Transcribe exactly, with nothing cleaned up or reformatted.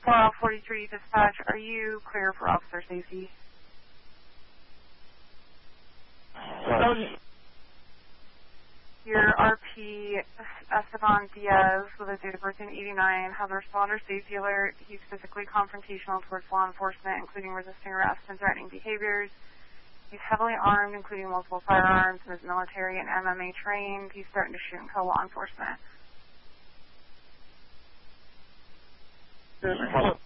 four forty-three dispatch, are you clear for officer safety? Sorry. Your R P, Esteban Diaz, with a date of birth in eighty-nine, has a responder safety alert. He's physically confrontational towards law enforcement, including resisting arrest and threatening behaviors. He's heavily armed, including multiple firearms, and is military and M M A trained. He's threatened to shoot and kill law enforcement. Hello.